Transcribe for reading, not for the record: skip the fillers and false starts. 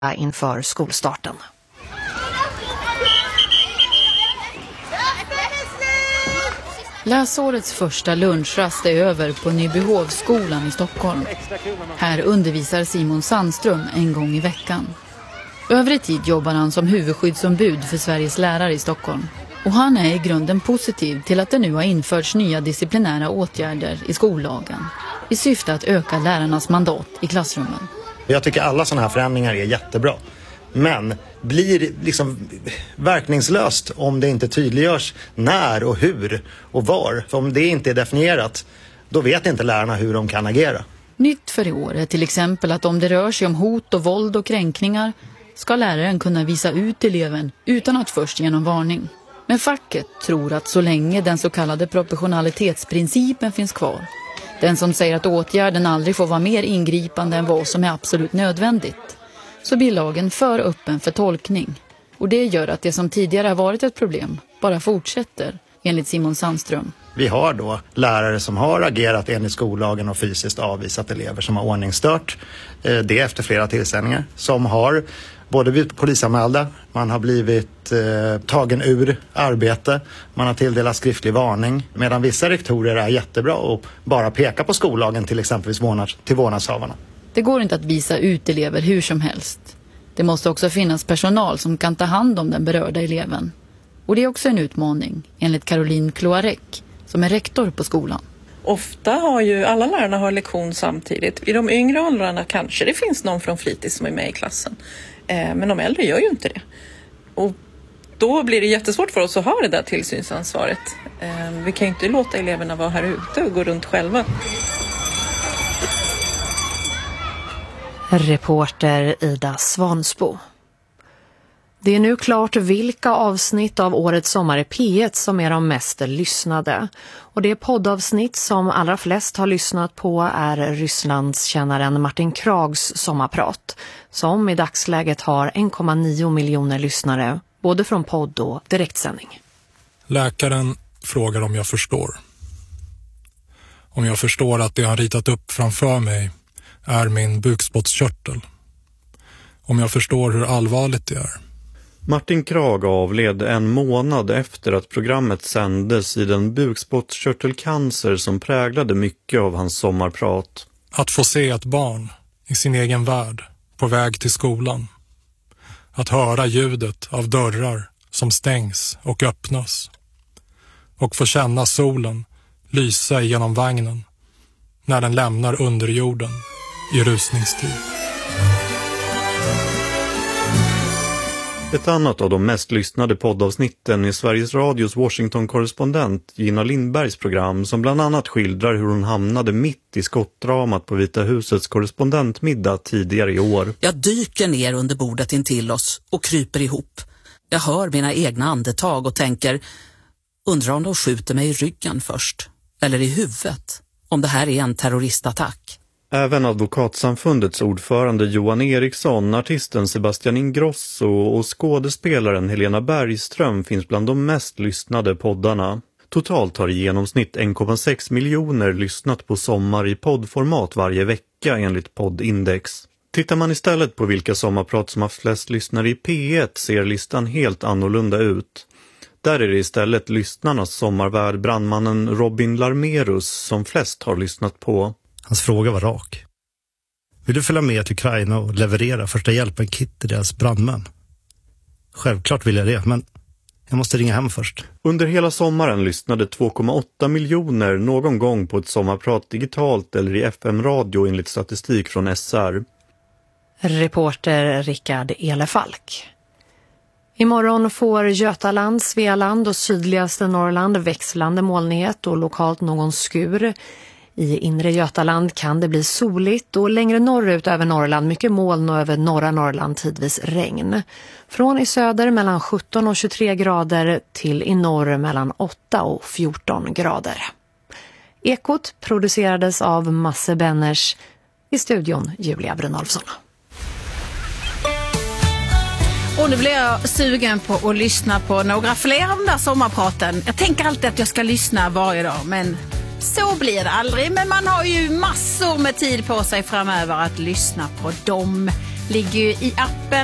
inför skolstarten. Läsårets första lunchrast är över på Nybyhovsskolan i Stockholm. Här undervisar Simon Sandström en gång i veckan. Övrig tid jobbar han som huvudskyddsombud för Sveriges lärare i Stockholm. Och han är i grunden positiv till att det nu har införts nya disciplinära åtgärder i skollagen i syfte att öka lärarnas mandat i klassrummen. Jag tycker alla sådana här förändringar är jättebra. Men blir liksom verkningslöst om det inte tydliggörs när och hur och var. För om det inte är definierat, då vet inte lärarna hur de kan agera. Nytt för i år är till exempel att om det rör sig om hot och våld och kränkningar ska läraren kunna visa ut eleven utan att först ge någon varning. Men facket tror att så länge den så kallade proportionalitetsprincipen finns kvar, den som säger att åtgärden aldrig får vara mer ingripande än vad som är absolut nödvändigt, så blir lagen för öppen för tolkning. Och det gör att det som tidigare har varit ett problem bara fortsätter, enligt Simon Sandström. Vi har då lärare som har agerat enligt skollagen och fysiskt avvisat elever som har ordningsstört. Det efter flera tillställningar. Som har både blivit polisanmälda, man har blivit tagen ur arbete, man har tilldelat skriftlig varning. Medan vissa rektorer är jättebra och bara pekar på skollagen till exempelvis till vårdnadshavarna. Det går inte att visa ut elever hur som helst. Det måste också finnas personal som kan ta hand om den berörda eleven. Och det är också en utmaning, enligt Caroline Cloarec, som är rektor på skolan. Ofta har ju alla lärarna har lektion samtidigt. I de yngre åldrarna kanske det finns någon från fritids som är med i klassen. Men de äldre gör ju inte det. Och då blir det jättesvårt för oss att ha det där tillsynsansvaret. Vi kan ju inte låta eleverna vara här ute och gå runt själva. Reporter Ida Svansbo. Det är nu klart vilka avsnitt av årets sommar i P1 som är de mest lyssnade. Och det poddavsnitt som allra flest har lyssnat på är Rysslandskännaren Martin Krags sommarprat, som i dagsläget har 1,9 miljoner lyssnare, både från podd och direktsändning. Läkaren frågar om jag förstår. Om jag förstår att det han ritat upp framför mig är min bukspottkörtel. Om jag förstår hur allvarligt det är. Martin Krag avled en månad efter att programmet sändes i den bukspottkörtelcancer som präglade mycket av hans sommarprat. Att få se ett barn i sin egen värld på väg till skolan. Att höra ljudet av dörrar som stängs och öppnas. Och få känna solen lysa genom vagnen när den lämnar underjorden i rusningstid. Ett annat av de mest lyssnade poddavsnitten är Sveriges Radios Washington-korrespondent Gina Lindbergs program som bland annat skildrar hur hon hamnade mitt i skottdramat på Vita husets korrespondentmiddag tidigare i år. Jag dyker ner under bordet intill oss och kryper ihop. Jag hör mina egna andetag och tänker, undrar om de skjuter mig i ryggen först eller i huvudet, om det här är en terroristattack. Även advokatsamfundets ordförande Johan Eriksson, artisten Sebastian Ingrosso och skådespelaren Helena Bergström finns bland de mest lyssnade poddarna. Totalt har i genomsnitt 1,6 miljoner lyssnat på Sommar i poddformat varje vecka enligt Poddindex. Tittar man istället på vilka sommarprat som har flest lyssnare i P1 ser listan helt annorlunda ut. Där är det istället lyssnarnas sommarvärd brandmannen Robin Larmerus som flest har lyssnat på. Hans fråga var rak. Vill du följa med till Ukraina och leverera första hjälpen-kit till deras brandmän? Självklart vill jag det, men jag måste ringa hem först. Under hela sommaren lyssnade 2,8 miljoner någon gång på ett sommarprat digitalt eller i FM-radio enligt statistik från SR. Reporter Rickard Elefalk. Imorgon får Götaland, Svealand och sydligaste Norrland växlande molnighet och lokalt någon skur. I inre Götaland kan det bli soligt och längre norrut över Norrland mycket moln och över norra Norrland tidvis regn. Från i söder mellan 17 och 23 grader till i norr mellan 8 och 14 grader. Ekot producerades av Masse Benners, i studion Julia Brunolfsson. Och nu blir jag sugen på att lyssna på några fler av de där sommarpraten. Jag tänker alltid att jag ska lyssna varje dag, men så blir det aldrig. Men man har ju massor med tid på sig framöver att lyssna på dem. ligger ju i appen